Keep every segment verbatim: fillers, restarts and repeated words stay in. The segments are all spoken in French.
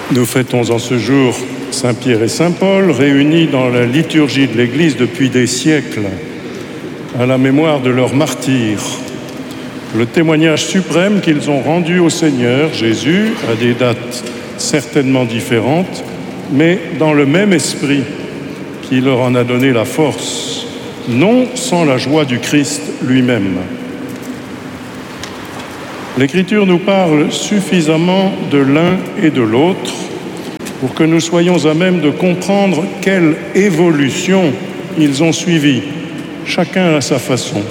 Nous fêtons en ce jour Saint Pierre et Saint Paul, réunis dans la liturgie de l'Église depuis des siècles, à la mémoire de leur martyr, le témoignage suprême qu'ils ont rendu au Seigneur Jésus à des dates certainement différentes, mais dans le même esprit qui leur en a donné la force, non sans la joie du Christ lui-même. L'Écriture nous parle suffisamment de l'un et de l'autre pour que nous soyons à même de comprendre quelle évolution ils ont suivie, chacun à sa façon.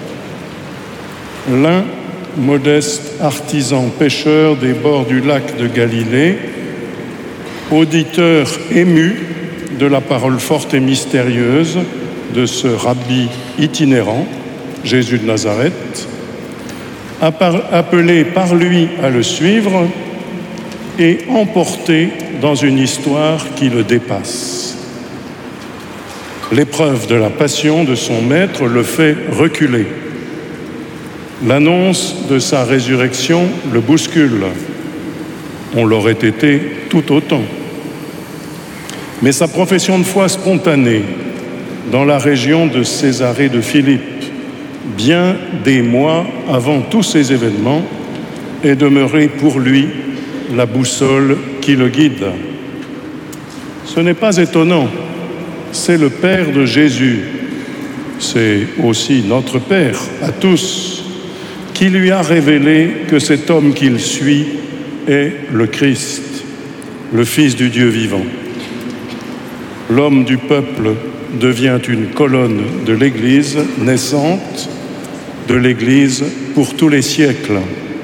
L'un, modeste artisan pêcheur des bords du lac de Galilée, auditeur ému de la parole forte et mystérieuse de ce rabbi itinérant, Jésus de Nazareth, appelé par lui à le suivre et emporté dans une histoire qui le dépasse. L'épreuve de la passion de son maître le fait reculer. L'annonce de sa résurrection le bouscule. On l'aurait été tout autant. Mais sa profession de foi spontanée dans la région de Césarée de Philippe, bien des mois avant tous ces événements, est demeurée pour lui la boussole qui le guide. Ce n'est pas étonnant, c'est le Père de Jésus, c'est aussi notre Père à tous, qui lui a révélé que cet homme qu'il suit est le Christ, le Fils du Dieu vivant. L'homme du peuple devient une colonne de l'Église naissante, de l'Église pour tous les siècles.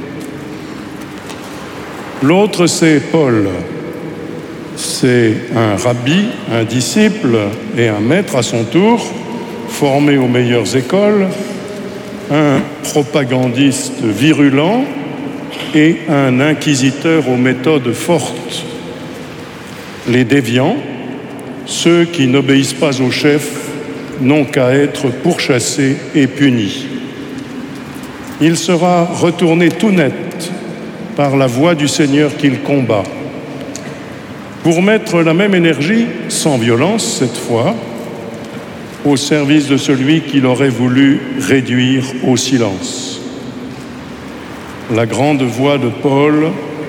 L'autre, c'est Paul. C'est un rabbi, un disciple et un maître à son tour, formé aux meilleures écoles, un propagandiste virulent et un inquisiteur aux méthodes fortes. Les déviants, ceux qui n'obéissent pas au chef, n'ont qu'à être pourchassés et punis. Il sera retourné tout net par la voie du Seigneur qu'il combat, pour mettre la même énergie, sans violence cette fois, au service de celui qu'il aurait voulu réduire au silence. La grande voix de Paul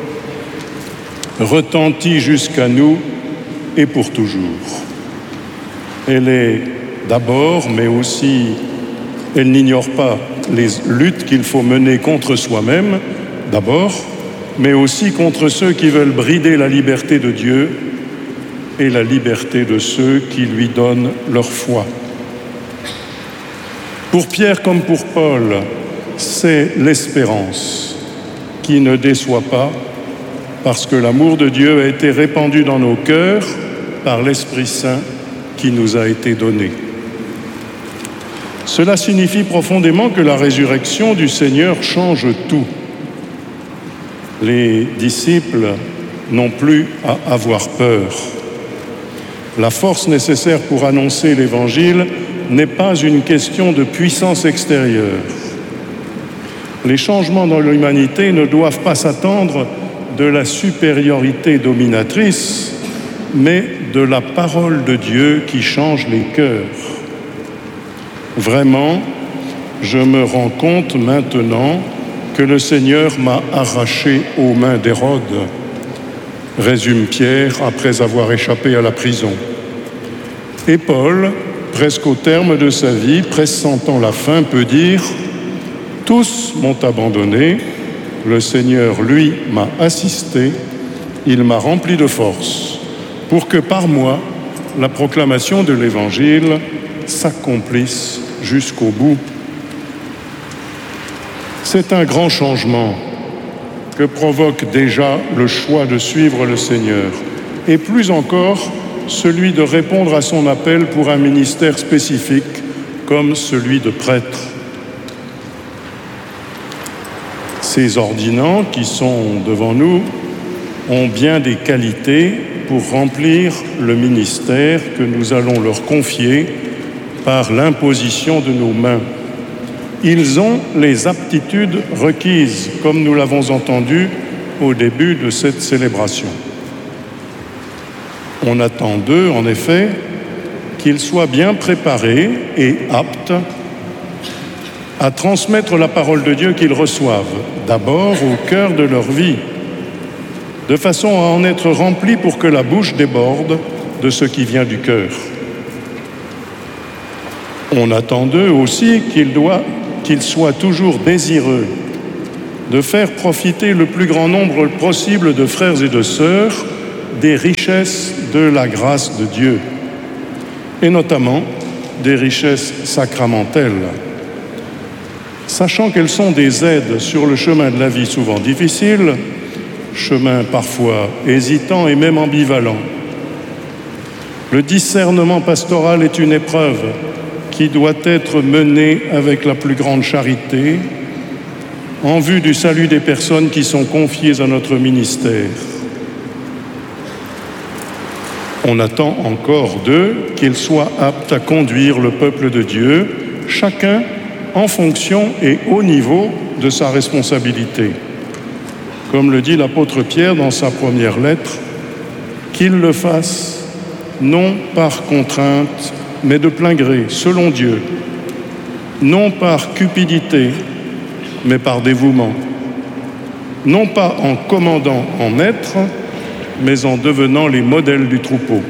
retentit jusqu'à nous et pour toujours. Elle est d'abord, mais aussi, elle n'ignore pas les luttes qu'il faut mener contre soi-même, d'abord, mais aussi contre ceux qui veulent brider la liberté de Dieu et la liberté de ceux qui lui donnent leur foi. Pour Pierre comme pour Paul, c'est l'espérance qui ne déçoit pas, parce que l'amour de Dieu a été répandu dans nos cœurs par l'Esprit Saint qui nous a été donné. Cela signifie profondément que la résurrection du Seigneur change tout. Les disciples n'ont plus à avoir peur. La force nécessaire pour annoncer l'Évangile n'est pas une question de puissance extérieure. Les changements dans l'humanité ne doivent pas s'attendre de la supériorité dominatrice, mais de la parole de Dieu qui change les cœurs. Vraiment, je me rends compte maintenant que le Seigneur m'a arraché aux mains d'Hérode, résume Pierre après avoir échappé à la prison. Et Paul, presque au terme de sa vie, pressentant la fin, peut dire « Tous m'ont abandonné, le Seigneur, lui, m'a assisté, il m'a rempli de force, pour que par moi, la proclamation de l'Évangile s'accomplisse jusqu'au bout. » C'est un grand changement que provoque déjà le choix de suivre le Seigneur, et plus encore celui de répondre à son appel pour un ministère spécifique comme celui de prêtre. Ces ordinants qui sont devant nous ont bien des qualités pour remplir le ministère que nous allons leur confier par l'imposition de nos mains. Ils ont les aptitudes requises, comme nous l'avons entendu au début de cette célébration. On attend d'eux, en effet, qu'ils soient bien préparés et aptes à transmettre la parole de Dieu qu'ils reçoivent, d'abord au cœur de leur vie, de façon à en être remplis pour que la bouche déborde de ce qui vient du cœur. On attend d'eux aussi qu'ils doivent, qu'ils soient toujours désireux de faire profiter le plus grand nombre possible de frères et de sœurs des richesses de la grâce de Dieu, et notamment des richesses sacramentelles, sachant qu'elles sont des aides sur le chemin de la vie souvent difficile, chemin parfois hésitant et même ambivalent. Le discernement pastoral est une épreuve qui doit être menée avec la plus grande charité en vue du salut des personnes qui sont confiées à notre ministère. On attend encore d'eux qu'ils soient aptes à conduire le peuple de Dieu, chacun en fonction et au niveau de sa responsabilité. Comme le dit l'apôtre Pierre dans sa première lettre, qu'ils le fassent non par contrainte, mais de plein gré, selon Dieu, non par cupidité, mais par dévouement, non pas en commandant en maître, mais en devenant les modèles du troupeau.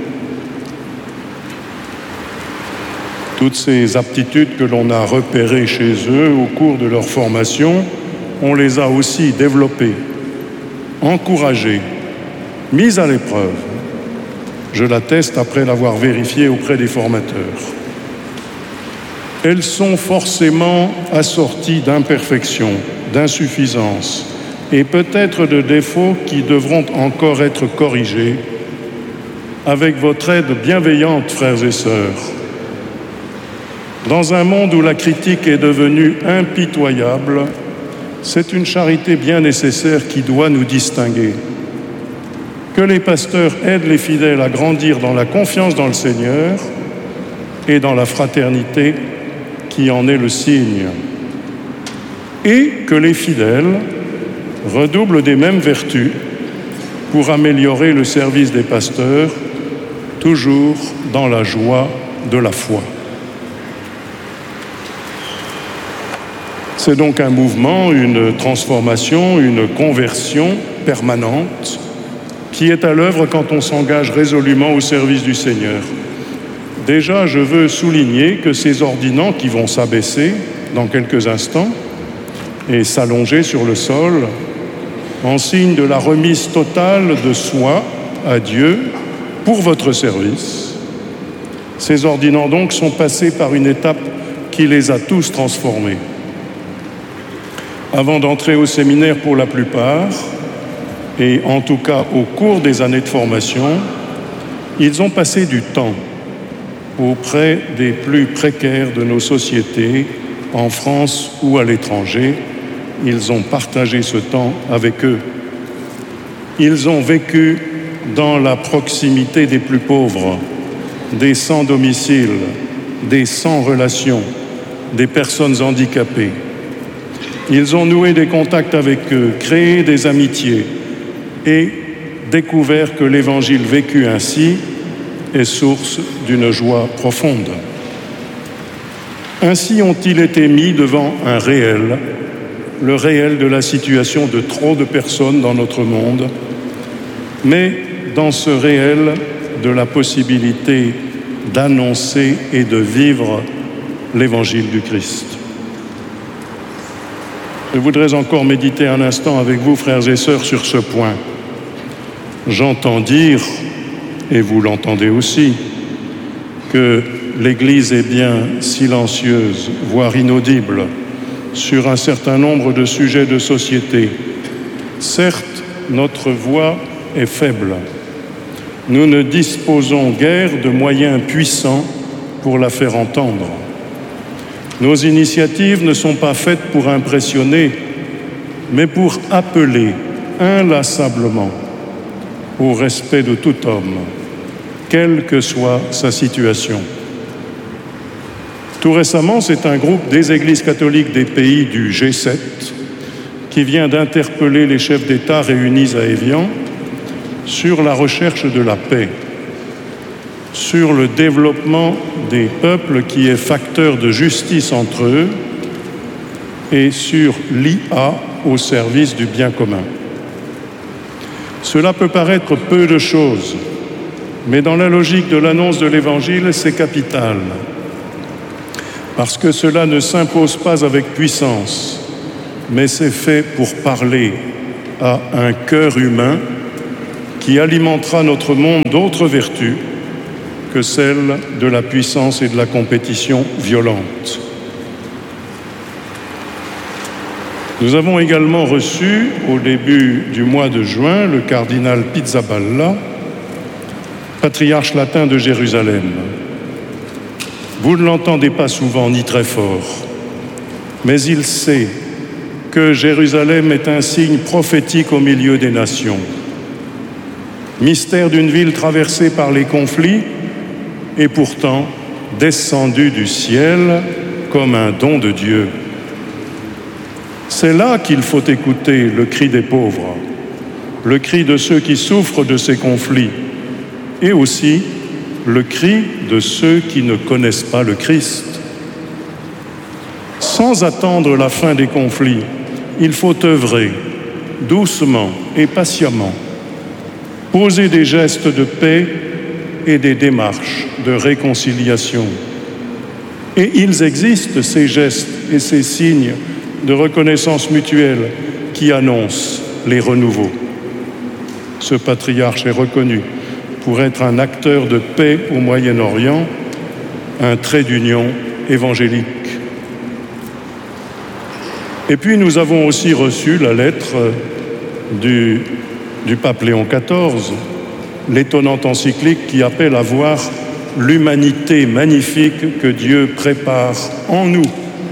Toutes ces aptitudes que l'on a repérées chez eux au cours de leur formation, on les a aussi développées, encouragées, mises à l'épreuve. Je l'atteste après l'avoir vérifié auprès des formateurs. Elles sont forcément assorties d'imperfections, d'insuffisances et peut-être de défauts qui devront encore être corrigés avec votre aide bienveillante, frères et sœurs. Dans un monde où la critique est devenue impitoyable, c'est une charité bien nécessaire qui doit nous distinguer. Que les pasteurs aident les fidèles à grandir dans la confiance dans le Seigneur et dans la fraternité qui en est le signe. Et que les fidèles redoublent des mêmes vertus pour améliorer le service des pasteurs, toujours dans la joie de la foi. C'est donc un mouvement, une transformation, une conversion permanente qui est à l'œuvre quand on s'engage résolument au service du Seigneur. Déjà, je veux souligner que ces ordinants qui vont s'abaisser dans quelques instants et s'allonger sur le sol en signe de la remise totale de soi à Dieu pour votre service. Ces ordinants donc sont passés par une étape qui les a tous transformés. Avant d'entrer au séminaire pour la plupart, et en tout cas au cours des années de formation, ils ont passé du temps auprès des plus précaires de nos sociétés, en France ou à l'étranger. Ils ont partagé ce temps avec eux. Ils ont vécu dans la proximité des plus pauvres, des sans domicile, des sans relation, des personnes handicapées. Ils ont noué des contacts avec eux, créé des amitiés et découvert que l'Évangile vécu ainsi est source d'une joie profonde. Ainsi ont-ils été mis devant un réel, le réel de la situation de trop de personnes dans notre monde, mais dans ce réel de la possibilité d'annoncer et de vivre l'Évangile du Christ. Je voudrais encore méditer un instant avec vous, frères et sœurs, sur ce point. J'entends dire, et vous l'entendez aussi, que l'Église est bien silencieuse, voire inaudible, sur un certain nombre de sujets de société. Certes, notre voix est faible. Nous ne disposons guère de moyens puissants pour la faire entendre. Nos initiatives ne sont pas faites pour impressionner, mais pour appeler inlassablement au respect de tout homme, quelle que soit sa situation. Tout récemment, c'est un groupe des églises catholiques des pays du G sept qui vient d'interpeller les chefs d'État réunis à Évian sur la recherche de la paix. sur le développement des peuples qui est facteur de justice entre eux et sur l'I A au service du bien commun. Cela peut paraître peu de choses, mais dans la logique de l'annonce de l'Évangile, c'est capital, parce que cela ne s'impose pas avec puissance, mais c'est fait pour parler à un cœur humain qui alimentera notre monde d'autres vertus que celle de la puissance et de la compétition violente. Nous avons également reçu, au début du mois de juin, le cardinal Pizzaballa, patriarche latin de Jérusalem. Vous ne l'entendez pas souvent ni très fort, mais il sait que Jérusalem est un signe prophétique au milieu des nations. Mystère d'une ville traversée par les conflits et pourtant descendue du ciel comme un don de Dieu. C'est là qu'il faut écouter le cri des pauvres, le cri de ceux qui souffrent de ces conflits et aussi le cri de ceux qui ne connaissent pas le Christ. Sans attendre la fin des conflits, il faut œuvrer doucement et patiemment, poser des gestes de paix et des démarches de réconciliation. Et ils existent, ces gestes et ces signes de reconnaissance mutuelle qui annoncent les renouveaux. Ce patriarche est reconnu pour être un acteur de paix au Moyen-Orient, un trait d'union évangélique. Et puis nous avons aussi reçu la lettre du, du pape Léon quatorze, l'étonnante encyclique qui appelle à voir l'humanité magnifique que Dieu prépare en nous.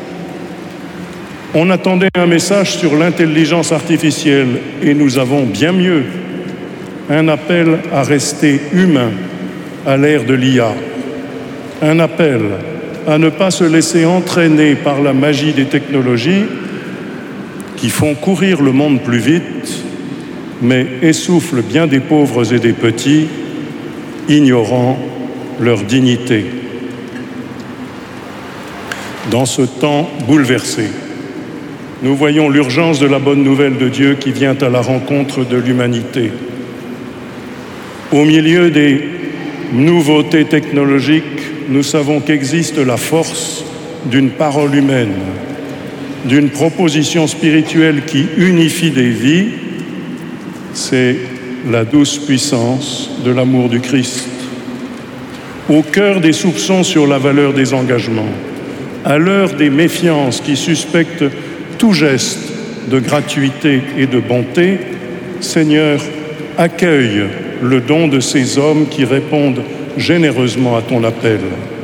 On attendait un message sur l'intelligence artificielle et nous avons bien mieux. Un appel à rester humain à l'ère de l'I A. Un appel à ne pas se laisser entraîner par la magie des technologies qui font courir le monde plus vite, mais essoufflent bien des pauvres et des petits, ignorant leur dignité. Dans ce temps bouleversé, nous voyons l'urgence de la bonne nouvelle de Dieu qui vient à la rencontre de l'humanité. Au milieu des nouveautés technologiques, nous savons qu'existe la force d'une parole humaine, d'une proposition spirituelle qui unifie des vies. C'est la douce puissance de l'amour du Christ. Au cœur des soupçons sur la valeur des engagements, à l'heure des méfiances qui suspectent tout geste de gratuité et de bonté, Seigneur, accueille le don de ces hommes qui répondent généreusement à ton appel.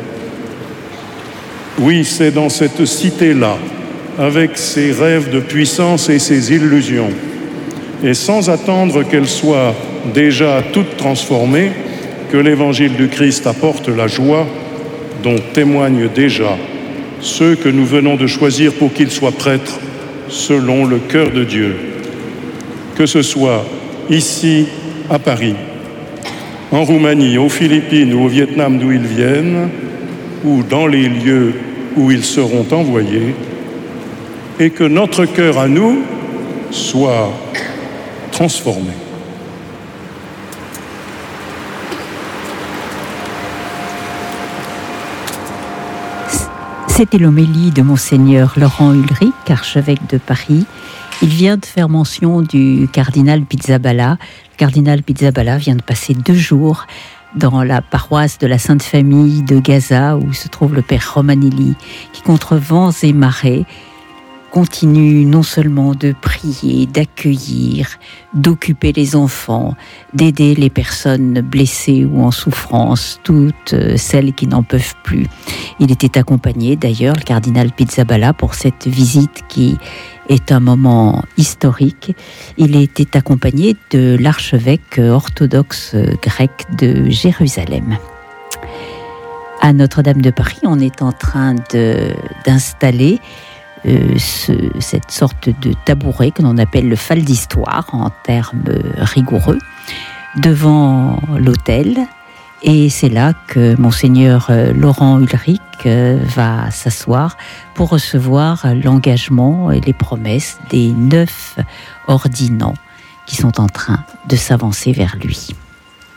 Oui, c'est dans cette cité-là, avec ses rêves de puissance et ses illusions, et sans attendre qu'elle soit déjà toute transformée, que l'évangile du Christ apporte la joie dont témoignent déjà ceux que nous venons de choisir pour qu'ils soient prêtres selon le cœur de Dieu. Que ce soit ici, à Paris, en Roumanie, aux Philippines ou au Vietnam d'où ils viennent, ou dans les lieux où ils seront envoyés, et que notre cœur à nous soit transformé. C'était l'homélie de Monseigneur Laurent Ulrich, archevêque de Paris. Il vient de faire mention du cardinal Pizzaballa. Le cardinal Pizzaballa vient de passer deux jours dans la paroisse de la Sainte Famille de Gaza, où se trouve le père Romanelli, qui contre vents et marées continue non seulement de prier, d'accueillir, d'occuper les enfants, d'aider les personnes blessées ou en souffrance, toutes celles qui n'en peuvent plus. Il était accompagné d'ailleurs, le cardinal Pizzaballa, pour cette visite qui est un moment historique. Il était accompagné de l'archevêque orthodoxe grec de Jérusalem. À Notre-Dame de Paris, on est en train de, d'installer Euh, ce, cette sorte de tabouret que l'on appelle le fal d'histoire en termes rigoureux devant l'autel, Et c'est là que Monseigneur Laurent Ulrich va s'asseoir pour recevoir l'engagement et les promesses des neuf ordinants qui sont en train de s'avancer vers lui.